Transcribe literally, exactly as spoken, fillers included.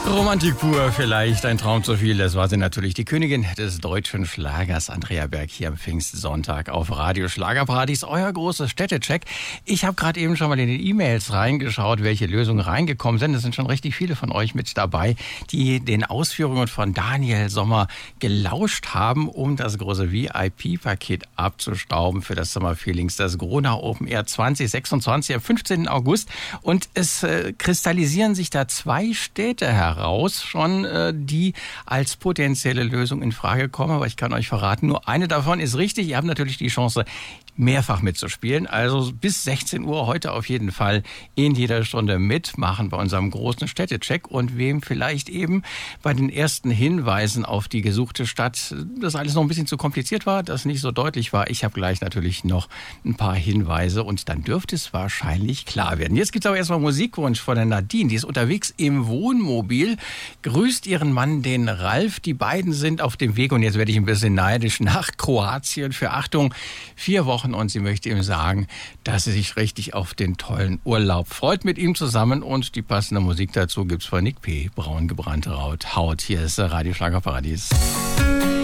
Romantik pur, vielleicht ein Traum zu viel. Das war sie natürlich, die Königin des deutschen Schlagers, Andrea Berg, hier am Pfingstsonntag auf Radio Schlagerparadies, euer großes Städtecheck. Ich habe gerade eben schon mal in die E-Mails reingeschaut, welche Lösungen reingekommen sind. Es sind schon richtig viele von euch mit dabei, die den Ausführungen von Daniel Sommer gelauscht haben, um das große V I P-Paket abzustauben für das Summer Feelings, das Gronau Open Air zwanzig sechsundzwanzig am fünfzehnten August. Und es äh, kristallisieren sich da zwei Städte heraus. Raus schon, die als potenzielle Lösung in Frage kommen. Aber ich kann euch verraten, nur eine davon ist richtig. Ihr habt natürlich die Chance, mehrfach mitzuspielen. Also bis sechzehn Uhr heute auf jeden Fall in jeder Stunde mitmachen bei unserem großen Städtecheck. Und wem vielleicht eben bei den ersten Hinweisen auf die gesuchte Stadt das alles noch ein bisschen zu kompliziert war, das nicht so deutlich war. Ich habe gleich natürlich noch ein paar Hinweise und dann dürfte es wahrscheinlich klar werden. Jetzt gibt es aber erstmal Musikwunsch von der Nadine. Die ist unterwegs im Wohnmobil. Grüßt ihren Mann, den Ralf. Die beiden sind auf dem Weg und jetzt werde ich ein bisschen neidisch nach Kroatien für, Achtung, vier Wochen. Und sie möchte ihm sagen, dass sie sich richtig auf den tollen Urlaub freut mit ihm zusammen. Und die passende Musik dazu gibt's von Nick P. Braun gebrannte Haut. Hier ist Radio Schlagerparadies.